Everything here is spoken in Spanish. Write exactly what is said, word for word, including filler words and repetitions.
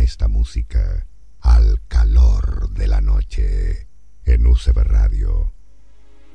esta música al calor de la noche en U C B Radio.